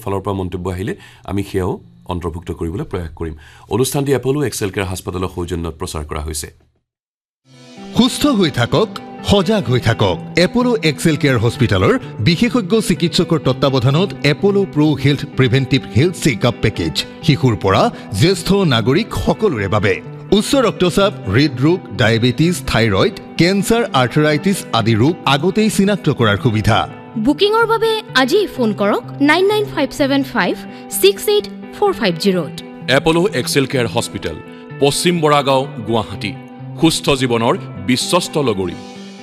ফালৰ পৰা মন্তব্য আহিলে আমি সেয়াও অন্তৰ্ভুক্ত কৰিবলৈ প্ৰয়াস কৰিম অনুষ্ঠানটি এপলো এক্সেল কেয়াৰ হাস্পতালৰ সৌজন্যত প্ৰচাৰ কৰা হৈছে সুস্থ হৈ থাকক সজাগ হৈ থাকক এপলো এক্সেল কেয়াৰ হস্পিটালৰ বিশেষজ্ঞ চিকিৎসকৰ তত্ত্বাৱধানত এপলো pro health প্ৰিভেন্টিভ health checkup package শিশুৰ পৰা জ্যেষ্ঠ নাগৰিক সকলোৰে বাবে উচ্চ ৰক্তচাপ হৃদৰোগ ডায়াবেটিস থাইৰয়েড কেন্সাৰ আৰ্থৰাইটিস আদি ৰোগ আগতেই চিনাক্ত কৰাৰ সুবিধা বুকিংৰ বাবে আজি ফোন কৰক 9957568450 এপলো এক্সেল কেয়াৰ হস্পিটাল পশ্চিম বৰাগাঁও গুৱাহাটী সুস্থ জীৱনৰ বিশ্বস্ত লগৰী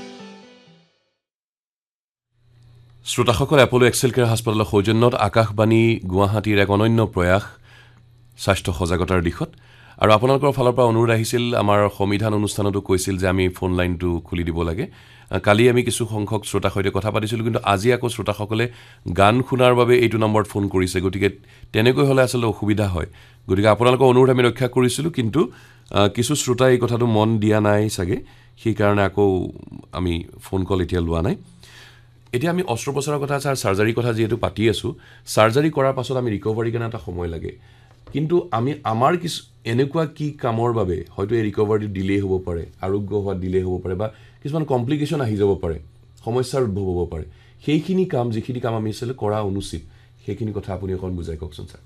শ্ৰোতাসকল এপলো এক্সেল কেয়াৰ হাস্পতালৰ সৌজন্যত আকাশবাণী গুৱাহাটীৰ এক অনন্য প্ৰয়াস স্বাস্থ্য সজাগতাৰ দিশত আৰু আপোনালোকৰ ফালৰ পৰা অনুৰোধ আহিছিল আমাৰ সংবিধান অনুষ্ঠানতো কৈছিল যে আমি ফোন লাইনটো খুলি দিব লাগে কালি আমি কিছু সংখ্যক শ্ৰোতাৰ সৈতে কথা পাতিছিলোঁ কিন্তু আজি আকৌ শ্ৰোতাসকলে গান শুনাৰ বাবে এইটো নম্বৰত ফোন কৰিছে গতিকে তেনেকৈ হ'লে আসলে অসুবিধা হয় গতিকে আপোনালোকৰ অনুৰোধ আমি ৰক্ষা কৰিছিলোঁ কিন্তু কিছু শ্ৰোতাই এই কথাটো মন দিয়া নাই চাগে সেই কাৰণে আকৌ আমি ফোন কল এতিয়া লোৱা নাই এতিয়া আমি অস্ত্ৰোপচাৰৰ কথা আছে সাৰ্জাৰীৰ কথা যেহেতু পাতি আছো সাৰ্জাৰী কৰাৰ পাছত আমি ৰিকভাৰী কাৰণে এটা সময় লাগে কিন্তু আমি আমাৰ কি এনেকুৱা কি কামৰ বাবে হয়তো এই ৰিকভাৰী ডিলে হ'ব পাৰে আৰোগ্য হোৱা ডিলে হ'ব পাৰে বা কিছুমান কমপ্লিকেশন আহি যাব পাৰে সমস্যাৰ উদ্ভৱ হ'ব পাৰে সেইখিনি কাম যিখিনি কাম আমি আসলে কৰা অনুচিত সেইখিনি কথা আপুনি অকণ বুজাই কওকচোন স্যাৰ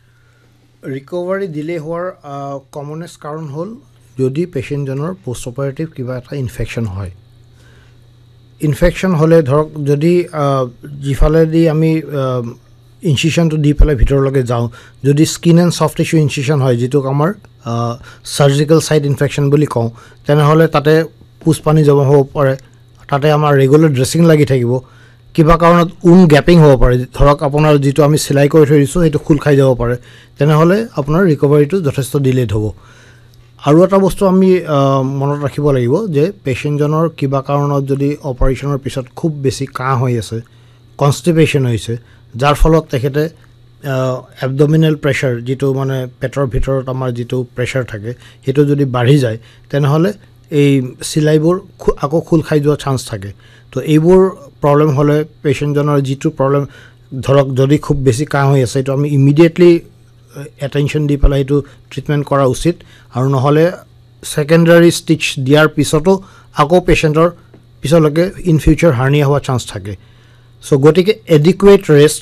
ৰিকভাৰী ডিলে হোৱাৰ কমনেষ্ট কাৰণ হ'ল যদি পেশেণ্টজনৰ পোষ্ট অপাৰেটিভ কিবা এটা ইনফেকশ্যন হয় ইনফেকশ্যন হ'লে ধৰক যদি যিফালেদি আমি ইনচিশ্যনটো দি পেলাই ভিতৰলৈকে যাওঁ যদি স্কিন এণ্ড ছফ্ট টিস্যু ইনচিশ্যন হয় যিটোক আমাৰ চাৰ্জিকেল ছাইট ইনফেকশ্যন বুলি কওঁ তেনেহ'লে তাতে পুষ্পানী জমা হ'ব পাৰে তাতে আমাৰ ৰেগুলাৰ ড্ৰেছিং লাগি থাকিব কিবা কাৰণত গেপিং হ'ব পাৰে ধৰক আপোনাৰ যিটো আমি চিলাই কৰি থৈ দিছোঁ সেইটো খোল খাই যাব পাৰে তেনেহ'লে আপোনাৰ ৰিকভাৰীটো যথেষ্ট ডিলেড হ'ব আৰু এটা বস্তু আমি মনত ৰাখিব লাগিব যে পেশেণ্টজনৰ কিবা কাৰণত যদি অপাৰেশ্যনৰ পিছত খুব বেছি কাহ হৈ আছে কনষ্টিপেশ্যন হৈছে যাৰ ফলত তেখেতে এবডমিনেল প্ৰেছাৰ যিটো মানে পেটৰ ভিতৰত আমাৰ যিটো প্ৰেছাৰ থাকে সেইটো যদি বাঢ়ি যায় তেনেহ'লে এই চিলাইবোৰ আকৌ খোল খাই যোৱা চান্স থাকে তো এইবোৰ প্ৰব্লেম হ'লে পেশেণ্টজনৰ যিটো প্ৰব্লেম ধৰক যদি খুব বেছি কাহ হৈ আছে এইটো আমি ইমিডিয়েটলি এটেনশ্যন দি পেলাই এইটো ট্ৰিটমেণ্ট কৰা উচিত আৰু নহ'লে ছেকেণ্ডাৰী ষ্টিচ দিয়াৰ পিছতো আকৌ পেশেণ্টৰ পিছলৈকে ইন ফিউচাৰ হাৰ্নিয়া হোৱা চান্স থাকে চ' গতিকে এডিকুৱেট ৰেষ্ট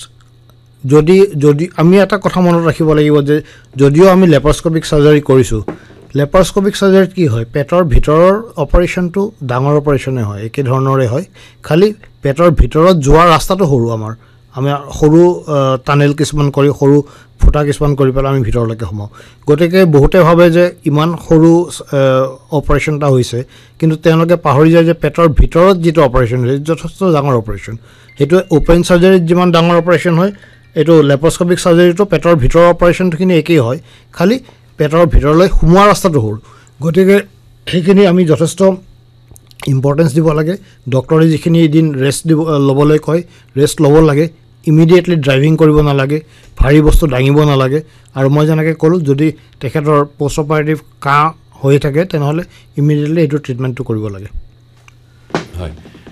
যদি আমি এটা কথা মনত ৰাখিব লাগিব যে যদিও আমি লেপাৰস্কপিক চাৰ্জাৰী কৰিছোঁ লেপাৰস্কপিক চাৰ্জাৰীত কি হয় পেটৰ ভিতৰৰ অপাৰেশ্যনটো ডাঙৰ অপাৰেশ্যনে হয় একে ধৰণৰে হয় খালি পেটৰ ভিতৰত যোৱা ৰাস্তাটো সৰু আমাৰ সৰু টানেল কিছুমান কৰি সৰু ফুটা কিছুমান কৰি পেলাই আমি ভিতৰলৈকে সোমাওঁ গতিকে বহুতে ভাবে যে ইমান সৰু অপাৰেশ্যন এটা হৈছে কিন্তু তেওঁলোকে পাহৰি যায় যে পেটৰ ভিতৰত যিটো অপাৰেশ্যন হৈছে যথেষ্ট ডাঙৰ অপাৰেশ্যন সেইটো অ'পেন চাৰ্জাৰীত যিমান ডাঙৰ অপাৰেশ্যন হয় এইটো লেপাৰস্কপিক চাৰ্জাৰীটো পেটৰ ভিতৰৰ অপাৰেশ্যনখিনি একেই হয় খালি পেটৰ ভিতৰলৈ সোমোৱা ৰাস্তাটো সৰু গতিকে সেইখিনি আমি যথেষ্ট ইম্পৰ্টেঞ্চ দিব লাগে ডক্টৰে যিখিনি এদিন ৰেষ্ট ল'বলৈ কয় ৰেষ্ট ল'ব লাগে ইমিডিয়েটলি ড্ৰাইভিং কৰিব নালাগে ভাৰী বস্তু দাঙিব নালাগে আৰু মই যেনেকৈ ক'লোঁ যদি তেখেতৰ পোষ্ট অপাৰেটিভ কাহ হৈ থাকে তেনেহ'লে ইমিডিয়েটলি এইটো ট্ৰিটমেণ্টটো কৰিব লাগে হয়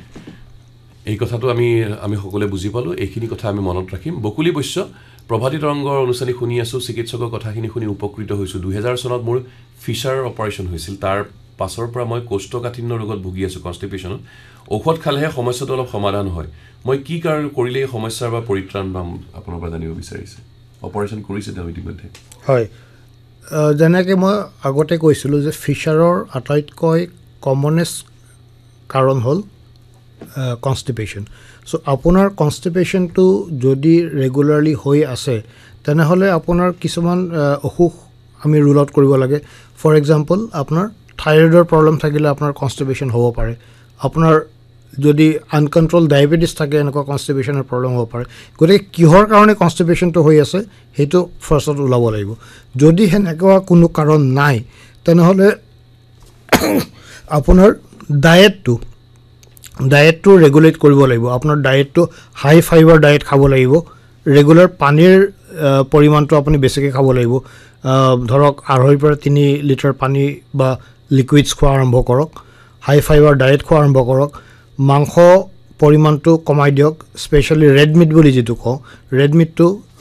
এই কথাটো আমি সকলোৱে বুজি পালোঁ এইখিনি কথা আমি মনত ৰাখিম বকুলি বৈশ্য প্ৰভাতী তৰংগৰ অনুষ্ঠানী শুনি আছোঁ চিকিৎসকৰ কথাখিনি শুনি উপকৃত হৈছোঁ 2000 চনত মোৰ ফিচাৰ অপাৰেশ্যন হৈছিল তাৰ পাছৰ পৰা মই কোষ্ঠকাঠিন্য ৰোগত ভুগি আছোঁ কনষ্টিপেশ্যনত ঔষধ খালেহে সমস্যাটো অলপ সমাধান হয় মই কি কাৰণ কৰিলে এই সমস্যাৰ বা পৰিত্ৰাণ পাম আপোনাৰ পৰা জানিব বিচাৰিছে অপাৰেশ্যন কৰিছে তেওঁ ইতিমধ্যে হয় যেনেকৈ মই আগতে কৈছিলোঁ যে ফিচাৰৰ আটাইতকৈ কমনেষ্ট কাৰণ হ'ল কনষ্টিপেশ্যন চ' আপোনাৰ কনষ্টিপেশ্যনটো যদি ৰেগুলাৰলি হৈ আছে তেনেহ'লে আপোনাৰ কিছুমান অসুখ আমি ৰুল আউট কৰিব লাগে ফৰ এক্সাম্পল আপোনাৰ থাইৰয়ডৰ প্ৰব্লেম থাকিলে আপোনাৰ কনষ্টিপেশ্যন হ'ব পাৰে আপোনাৰ যদি আনকণ্ট্ৰল ডায়েবেটিছ থাকে এনেকুৱা কনষ্টিপেশ্যনৰ প্ৰব্লেম হ'ব পাৰে গতিকে কিহৰ কাৰণে কনষ্টিপেশ্যনটো হৈ আছে সেইটো ফাৰ্ষ্টত ওলাব লাগিব যদি সেনেকুৱা কোনো কাৰণ নাই তেনেহ'লে আপোনাৰ ডায়েটটো ৰেগুলেট কৰিব লাগিব আপোনাৰ ডায়েটটো হাই ফাইবাৰ ডায়েট খাব লাগিব ৰেগুলাৰ পানীৰ পৰিমাণটো আপুনি বেছিকৈ খাব লাগিব ধৰক 2.5 পৰা 3 লিটাৰ পানী বা লিকুইডছ খোৱা আৰম্ভ কৰক হাই ফাইবাৰ ডায়েট খোৱা আৰম্ভ কৰক মাংস পৰিমাণটো কমাই দিয়ক স্পেচিয়েলি ৰেড মিট বুলি যিটো কওঁ ৰেড মিটটো